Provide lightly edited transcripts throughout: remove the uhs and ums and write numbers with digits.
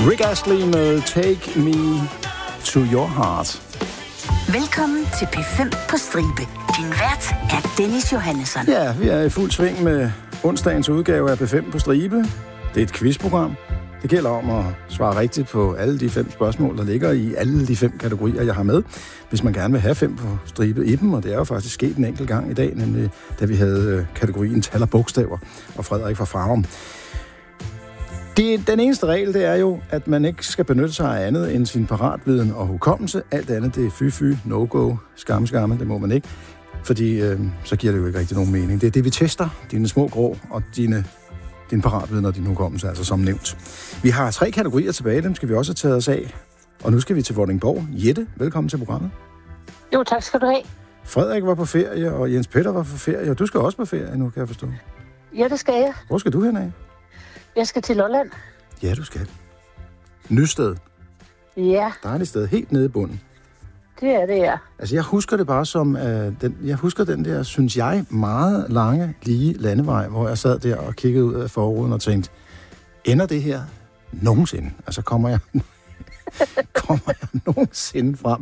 Rick Astley med Take Me to Your Heart. Velkommen til P5 på stribe. Din vært er Dennis Johannesson. Ja, vi er i fuld sving med onsdagens udgave af P5 på stribe. Det er et quizprogram. Det gælder om at svare rigtigt på alle de 5 spørgsmål, der ligger i alle de 5 kategorier, jeg har med. Hvis man gerne vil have 5 på stribe i dem, og det er jo faktisk sket en enkelt gang i dag, nemlig da vi havde kategorien tal og bogstaver, og Frederik fra Farum. Den eneste regel, det er jo, at man ikke skal benytte sig af andet end sin paratviden og hukommelse. Alt andet, det er fy-fy, no-go, skamme, det må man ikke. Fordi så giver det jo ikke rigtig nogen mening. Det er det, vi tester, dine små grå og din paratviden og din hukommelse, altså som nævnt. Vi har 3 kategorier tilbage, dem skal vi også have taget os af. Og nu skal vi til Vordingborg. Jette, velkommen til programmet. Jo, tak skal du have. Frederik var på ferie, og Jens Peter var på ferie, og du skal også på ferie nu, kan jeg forstå. Ja, det skal jeg. Hvor skal du hen af? Jeg skal til Lolland. Ja, du skal. Nysted. Ja. Dejligt sted, helt nede i bunden. Det er det, ja. Altså, jeg husker det bare som, den der, synes jeg, meget lange, lige landevej, hvor jeg sad der og kiggede ud af forruden og tænkte, ender det her nogensinde? Altså, kommer jeg nogensinde frem?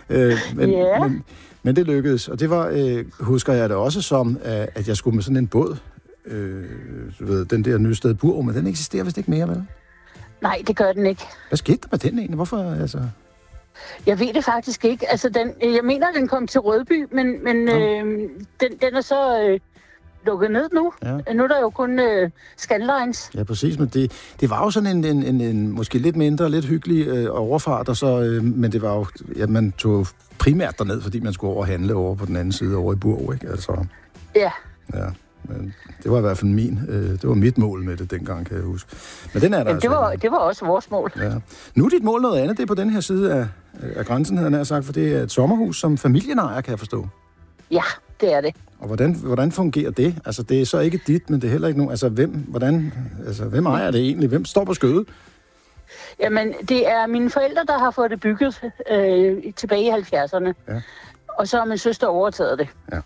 Men det lykkedes, og det var, husker jeg det også som, at jeg skulle med sådan en båd, den der Nysted Burg, men den eksisterer vist ikke mere, vel? Nej, det gør den ikke. Hvad skete der med den egentlig? Hvorfor, altså? Jeg ved det faktisk ikke. Altså, jeg mener, den kom til Rødby, men den er så lukket ned nu. Ja. Nu er der jo kun Scandlines. Ja, præcis, men det var jo sådan en måske lidt mindre, lidt hyggelig overfart, og så, men det var jo, ja, man tog primært derned, fordi man skulle over handle over på den anden side, over i Burg, ikke? Altså, ja. Ja. Men det var i hvert fald det var mit mål med det dengang, kan jeg huske. Men den er der det var også vores mål. Ja. Nu er dit mål noget andet, det er på den her side af grænsen, havde jeg sagt, for det er et sommerhus som familien ejer, kan jeg forstå. Ja, det er det. Og hvordan fungerer det? Altså, det er så ikke dit, men det er heller ikke nogen. Altså, hvem ejer det egentlig? Hvem står på skødet? Jamen, det er mine forældre, der har fået det bygget tilbage i 70'erne. Ja. Og så har min søster overtaget det. Ja.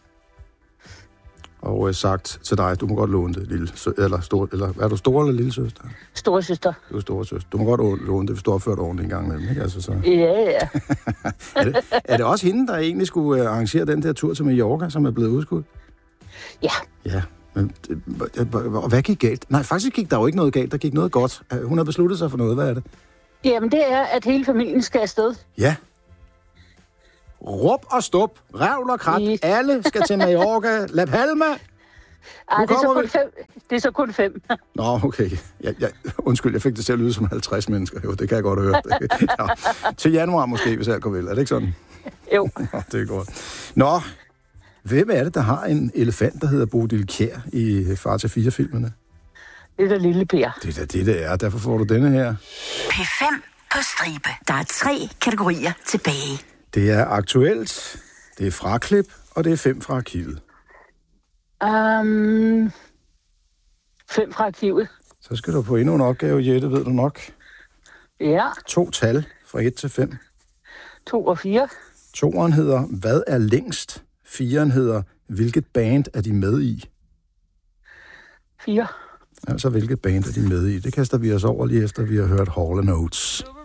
Og sagt til dig, du må godt låne det, eller er du stor eller lille søster? Store søster. Du er store søster. Du må godt låne det, hvis du opført ordentligt en gang imellem, ikke? Altså, så. Ja. er det også hende, der egentlig skulle arrangere den der tur til Mallorca, som er blevet udskudt? Ja. Ja, men hvad gik galt? Nej, faktisk gik der jo ikke noget galt, der gik noget godt. Hun har besluttet sig for noget, hvad er det? Jamen, det er, at hele familien skal afsted. Ja. Rup og stup, revl og krat, alle skal til Mallorca, La Palma. Ej, det er så kun 5. Nå, okay. Undskyld, jeg fik det til at lyde som 50 mennesker. Jo, det kan jeg godt høre. Ja. Til januar måske, hvis alt går vel. Er det ikke sådan? Jo. Nå, det er godt. Nå, hvem er det, der har en elefant, der hedder Bodil Kjær i Far til 4-filmene? Det er da Lille Per. Det er da det er. Derfor får du denne her. P5 på stribe. Der er 3 kategorier tilbage. Det er aktuelt, det er fraklip, og det er 5 fra arkivet. 5 fra arkivet. Så skal du på endnu en opgave, Jette, ved du nok. Ja. 2 tal fra 1 til 5. 2 og 4. 2'eren hedder, hvad er længst? 4'eren hedder, hvilket band er de med i? 4. Altså, hvilket band er de med i? Det kaster vi os over lige efter, vi har hørt Hall & Oates.